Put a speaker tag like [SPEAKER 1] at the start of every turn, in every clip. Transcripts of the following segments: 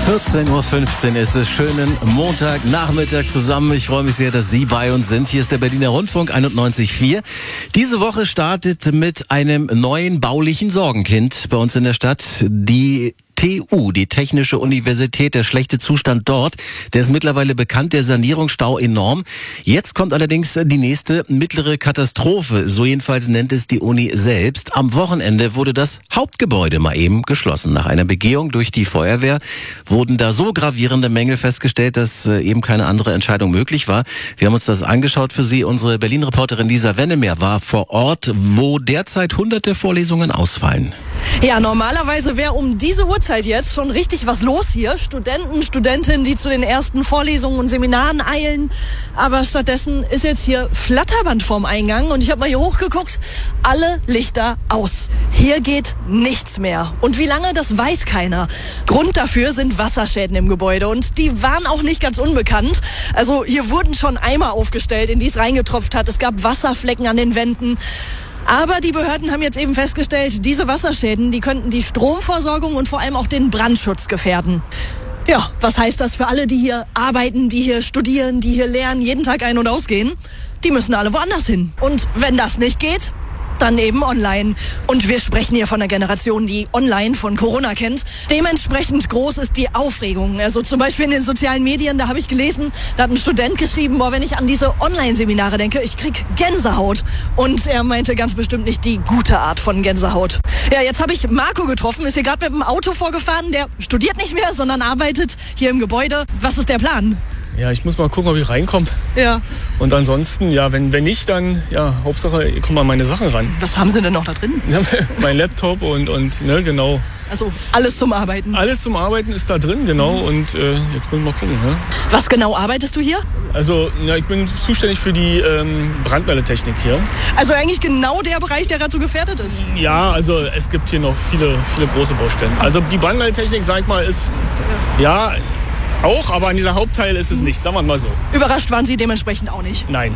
[SPEAKER 1] 14:15 Uhr ist es. Schönen Montagnachmittag zusammen. Ich freue mich sehr, dass Sie bei uns sind. Hier ist der Berliner Rundfunk 91.4. Diese Woche startet mit einem neuen baulichen Sorgenkind bei uns in der Stadt die TU, die Technische Universität. Der schlechte Zustand dort, der ist mittlerweile bekannt, der Sanierungsstau enorm. Jetzt kommt allerdings die nächste mittlere Katastrophe, so jedenfalls nennt es die Uni selbst. Am Wochenende wurde das Hauptgebäude mal eben geschlossen. Nach einer Begehung durch die Feuerwehr wurden da so gravierende Mängel festgestellt, dass eben keine andere Entscheidung möglich war. Wir haben uns das angeschaut für Sie. Unsere Berlin-Reporterin Lisa Wennemer war vor Ort, wo derzeit hunderte Vorlesungen ausfallen.
[SPEAKER 2] Ja, normalerweise wäre um diese Uhrzeit jetzt schon richtig was los hier. Studenten, Studentinnen, die zu den ersten Vorlesungen und Seminaren eilen. Aber stattdessen ist jetzt hier Flatterband vorm Eingang. Und ich habe mal hier hochgeguckt. Alle Lichter aus. Hier geht nichts mehr. Und wie lange, das weiß keiner. Grund dafür sind Wasserschäden im Gebäude. Und die waren auch nicht ganz unbekannt. Also hier wurden schon Eimer aufgestellt, in die es reingetropft hat. Es gab Wasserflecken an den Wänden. Aber die Behörden haben jetzt eben festgestellt, diese Wasserschäden, die könnten die Stromversorgung und vor allem auch den Brandschutz gefährden. Ja, was heißt das für alle, die hier arbeiten, die hier studieren, die hier lernen, jeden Tag ein- und ausgehen? Die müssen alle woanders hin. Und wenn das nicht geht, dann eben online. Und wir sprechen hier von einer Generation, die online von Corona kennt. Dementsprechend groß ist die Aufregung. Also zum Beispiel in den sozialen Medien, da habe ich gelesen, da hat ein Student geschrieben, wenn ich an diese Online-Seminare denke, ich krieg Gänsehaut. Und er meinte ganz bestimmt nicht die gute Art von Gänsehaut. Ja, jetzt habe ich Marco getroffen, ist hier gerade mit dem Auto vorgefahren. Der studiert nicht mehr, sondern arbeitet hier im Gebäude. Was ist der Plan?
[SPEAKER 3] Ja, ich muss mal gucken, ob ich reinkomme.
[SPEAKER 2] Ja.
[SPEAKER 3] Und ansonsten, ja, wenn nicht, dann, ja, Hauptsache, ich komme an meine Sachen ran.
[SPEAKER 2] Was haben Sie denn noch da drin?
[SPEAKER 3] Ja, mein Laptop und ne, genau.
[SPEAKER 2] Also alles zum Arbeiten?
[SPEAKER 3] Alles zum Arbeiten ist da drin, genau. Und jetzt müssen wir mal gucken. Ne?
[SPEAKER 2] Was genau arbeitest du hier?
[SPEAKER 3] Also, ja, ich bin zuständig für die Brandmeldetechnik hier.
[SPEAKER 2] Also eigentlich genau der Bereich, der gerade so gefährdet ist?
[SPEAKER 3] Ja, also es gibt hier noch viele große Baustellen. Also die Brandmeldetechnik, sag ich mal, ist, ja... Auch, aber an dieser Hauptteil ist es nicht, sagen wir mal so.
[SPEAKER 2] Überrascht waren Sie dementsprechend auch nicht?
[SPEAKER 3] Nein.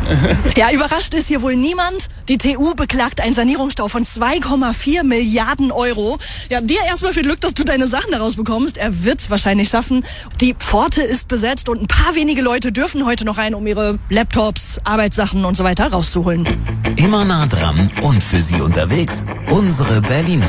[SPEAKER 2] Ja, überrascht ist hier wohl niemand. Die TU beklagt einen Sanierungsstau von 2,4 Milliarden Euro. Ja, dir erstmal viel Glück, dass du deine Sachen daraus bekommst. Er wird es wahrscheinlich schaffen. Die Pforte ist besetzt und ein paar wenige Leute dürfen heute noch rein, um ihre Laptops, Arbeitssachen und so weiter rauszuholen.
[SPEAKER 4] Immer nah dran und für Sie unterwegs, unsere Berlin